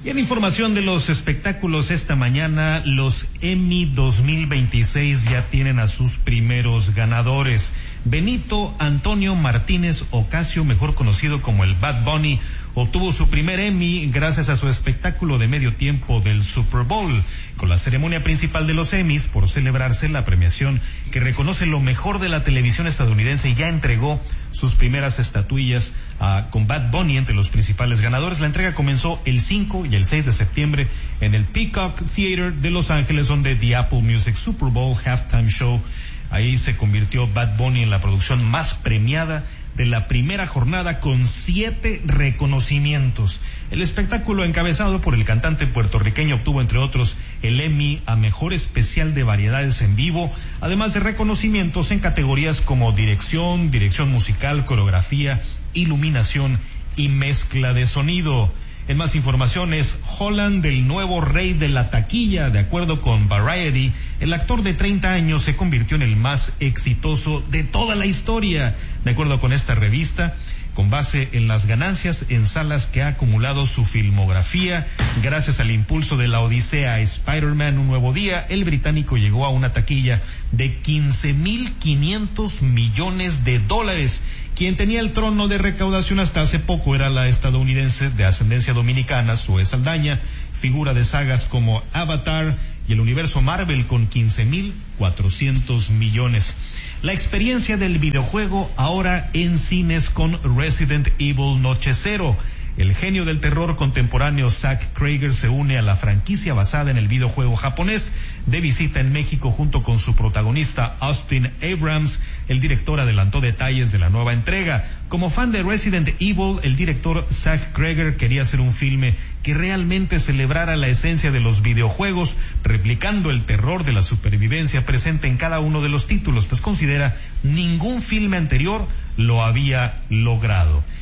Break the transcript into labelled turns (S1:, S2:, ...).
S1: Y en información de los espectáculos esta mañana, los Emmy 2026 ya tienen a sus primeros ganadores. Benito Antonio Martínez Ocasio, mejor conocido como el Bad Bunny, obtuvo su primer Emmy gracias a su espectáculo de medio tiempo del Super Bowl. Con la ceremonia principal de los Emmys, por celebrarse la premiación que reconoce lo mejor de la televisión estadounidense, ya entregó sus primeras estatuillas con Bad Bunny entre los principales ganadores. La entrega comenzó el 5 y el 6 de septiembre en el Peacock Theater de Los Ángeles, donde The Apple Music Super Bowl Halftime Show. Ahí se convirtió Bad Bunny en la producción más premiada de la primera jornada, con 7 reconocimientos. El espectáculo, encabezado por el cantante puertorriqueño, obtuvo entre otros el Emmy a Mejor Especial de Variedades en Vivo, además de reconocimientos en categorías como dirección musical, coreografía, iluminación y mezcla de sonido. En más informaciones, Holland, el nuevo rey de la taquilla. De acuerdo con Variety, el actor de 30 años se convirtió en el más exitoso de toda la historia. De acuerdo con esta revista, con base en las ganancias en salas que ha acumulado su filmografía, gracias al impulso de la odisea Spider-Man Un Nuevo Día, el británico llegó a una taquilla de $15,500 millones. Quien tenía el trono de recaudación hasta hace poco era la estadounidense de ascendencia dominicana, Zoe Saldaña, figura de sagas como Avatar y el universo Marvel, con 15,400 millones. La experiencia del videojuego ahora en cines con Resident Evil Noche Cero. El genio del terror contemporáneo Zack Cregger se une a la franquicia basada en el videojuego japonés. De visita en México junto con su protagonista Austin Abrams, el director adelantó detalles de la nueva entrega. Como fan de Resident Evil, el director Zack Cregger quería hacer un filme que realmente celebrara la esencia de los videojuegos, replicando el terror de la supervivencia presente en cada uno de los títulos, pues considera ningún filme anterior lo había logrado.